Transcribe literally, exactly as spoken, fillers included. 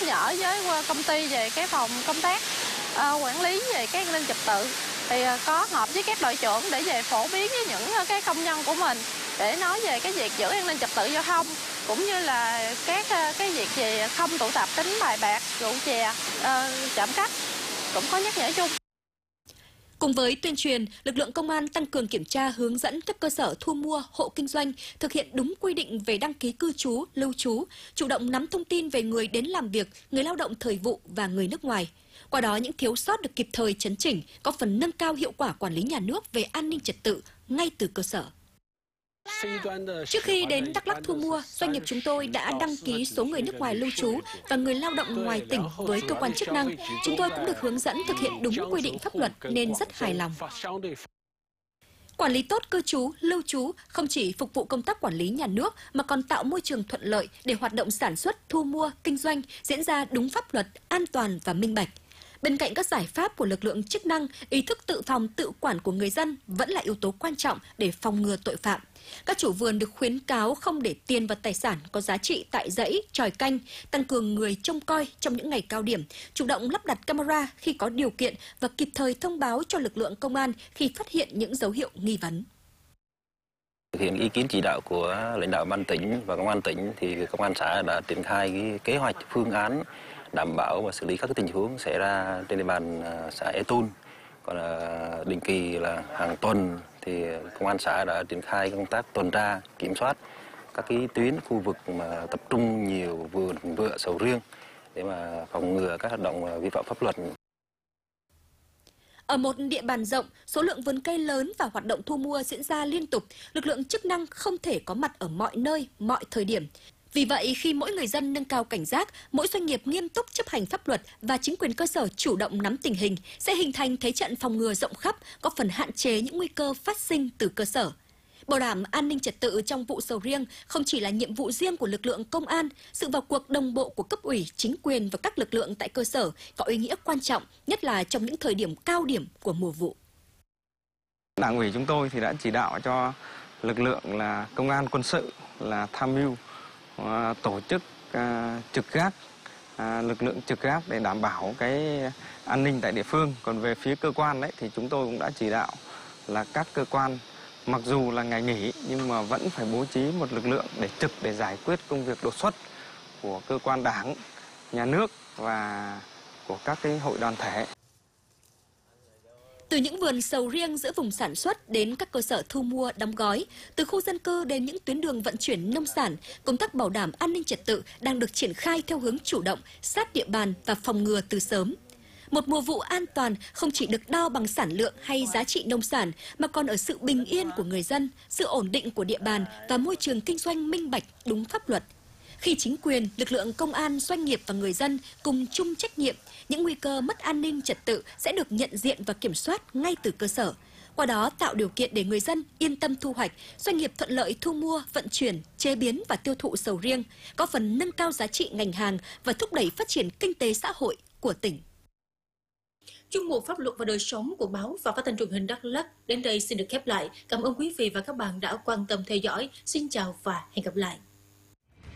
nhở với công ty về cái phòng công tác uh, quản lý về cái an ninh trật tự, thì uh, có họp với các đội trưởng để về phổ biến với những uh, cái công nhân của mình để nói về cái việc giữ an ninh trật tự giao thông, cũng như là các uh, cái việc về không tụ tập đánh bài bạc, rượu chè, uh, trộm cắp cũng có nhắc nhở chung. Cùng với tuyên truyền, lực lượng công an tăng cường kiểm tra, hướng dẫn các cơ sở thu mua, hộ kinh doanh thực hiện đúng quy định về đăng ký cư trú, lưu trú, chủ động nắm thông tin về người đến làm việc, người lao động thời vụ và người nước ngoài. Qua đó, những thiếu sót được kịp thời chấn chỉnh, có phần nâng cao hiệu quả quản lý nhà nước về an ninh trật tự ngay từ cơ sở. Trước khi đến Đắk Lắk thu mua, doanh nghiệp chúng tôi đã đăng ký số người nước ngoài lưu trú và người lao động ngoài tỉnh với cơ quan chức năng. Chúng tôi cũng được hướng dẫn thực hiện đúng quy định pháp luật nên rất hài lòng. Quản lý tốt cư trú, lưu trú không chỉ phục vụ công tác quản lý nhà nước mà còn tạo môi trường thuận lợi để hoạt động sản xuất, thu mua, kinh doanh diễn ra đúng pháp luật, an toàn và minh bạch. Bên cạnh các giải pháp của lực lượng chức năng, ý thức tự phòng tự quản của người dân vẫn là yếu tố quan trọng để phòng ngừa tội phạm. Các chủ vườn được khuyến cáo không để tiền và tài sản có giá trị tại dãy, chòi canh, tăng cường người trông coi trong những ngày cao điểm, chủ động lắp đặt camera khi có điều kiện và kịp thời thông báo cho lực lượng công an khi phát hiện những dấu hiệu nghi vấn. Thực hiện ý kiến chỉ đạo của lãnh đạo ban tỉnh và công an tỉnh thì công an xã đã triển khai cái kế hoạch phương án đảm bảo và xử lý các tình huống xảy ra trên địa bàn xã E Tun. Còn là định kỳ là hàng tuần thì công an xã đã triển khai công tác tuần tra kiểm soát các cái tuyến khu vực mà tập trung nhiều vườn vựa sầu riêng để mà phòng ngừa các hoạt động vi phạm pháp luật. Ở một địa bàn rộng, số lượng vườn cây lớn và hoạt động thu mua diễn ra liên tục, lực lượng chức năng không thể có mặt ở mọi nơi, mọi thời điểm. Vì vậy, khi mỗi người dân nâng cao cảnh giác, mỗi doanh nghiệp nghiêm túc chấp hành pháp luật và chính quyền cơ sở chủ động nắm tình hình, sẽ hình thành thế trận phòng ngừa rộng khắp, có phần hạn chế những nguy cơ phát sinh từ cơ sở. Bảo đảm an ninh trật tự trong vụ sầu riêng không chỉ là nhiệm vụ riêng của lực lượng công an, sự vào cuộc đồng bộ của cấp ủy, chính quyền và các lực lượng tại cơ sở có ý nghĩa quan trọng, nhất là trong những thời điểm cao điểm của mùa vụ. Đảng ủy chúng tôi thì đã chỉ đạo cho lực lượng là công an quân sự là tham mưu tổ chức uh, trực gác, uh, lực lượng trực gác để đảm bảo cái an ninh tại địa phương. Còn về phía cơ quan đấy thì chúng tôi cũng đã chỉ đạo là các cơ quan mặc dù là ngày nghỉ nhưng mà vẫn phải bố trí một lực lượng để trực để giải quyết công việc đột xuất của cơ quan đảng, nhà nước và của các cái hội đoàn thể. Từ những vườn sầu riêng giữa vùng sản xuất đến các cơ sở thu mua, đóng gói, từ khu dân cư đến những tuyến đường vận chuyển nông sản, công tác bảo đảm an ninh trật tự đang được triển khai theo hướng chủ động, sát địa bàn và phòng ngừa từ sớm. Một mùa vụ an toàn không chỉ được đo bằng sản lượng hay giá trị nông sản, mà còn ở sự bình yên của người dân, sự ổn định của địa bàn và môi trường kinh doanh minh bạch, đúng pháp luật. Khi chính quyền, lực lượng công an, doanh nghiệp và người dân cùng chung trách nhiệm, những nguy cơ mất an ninh trật tự sẽ được nhận diện và kiểm soát ngay từ cơ sở. Qua đó tạo điều kiện để người dân yên tâm thu hoạch, doanh nghiệp thuận lợi thu mua, vận chuyển, chế biến và tiêu thụ sầu riêng, có phần nâng cao giá trị ngành hàng và thúc đẩy phát triển kinh tế xã hội của tỉnh. Chuyên mục Pháp luật và đời sống của báo và phát thanh truyền hình Đắk Lắk đến đây xin được khép lại. Cảm ơn quý vị và các bạn đã quan tâm theo dõi. Xin chào và hẹn gặp lại.